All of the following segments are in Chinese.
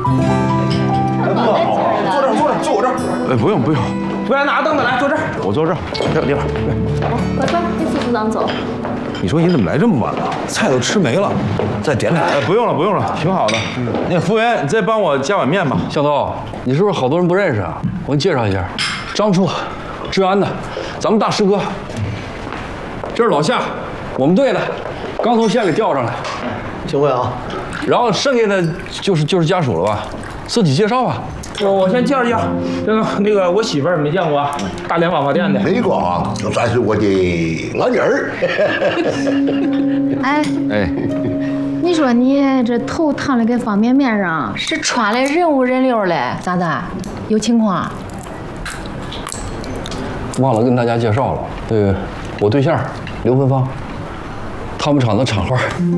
坐我这儿。哎，不用。 不然拿个凳子来，坐这儿。 我坐这儿，这有地方。 快，跟副组长走。 你说你怎么来这么晚了？菜都吃没了，再点俩。不用了，挺好的。那个服务员，你再帮我加碗面吧。 向东，你是不是好多人不认识啊？我给你介绍一下，张处，治安的，咱们大师哥。这是老夏，我们队的，刚从县里调上来。 请会啊。 然后剩下的就是家属了吧？自己介绍吧。 我先介绍一下，那个我媳妇儿没见过，大连网发店的。 这个啊，就算是我的老妮儿。 哎，你说你这头烫的跟方便面上，是穿的人五人六的，咋的？有情况啊？ 忘了跟大家介绍了，我对象刘芬芳，他们厂的厂花。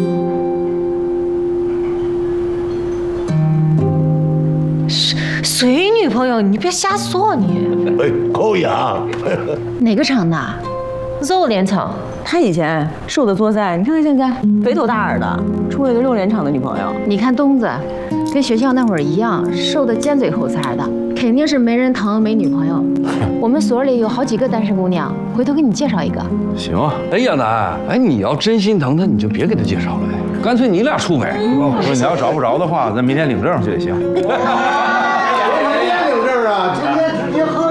谁女朋友？你别瞎说你。 哎，可以啊。 哪个厂的？ 肉联厂。他以前瘦的作哉，你看看现在肥头大耳的，处了个肉联厂的女朋友。 你看东子，跟学校那会儿一样，瘦的尖嘴猴腮的，肯定是没人疼，没女朋友。我们所里有好几个单身姑娘，回头给你介绍一个。 行啊。 哎，亚楠，你要真心疼他，你就别给他介绍了，干脆你俩处呗。 我说你要找不着的话，咱明天领证去也行。 明天领证啊，今天直接喝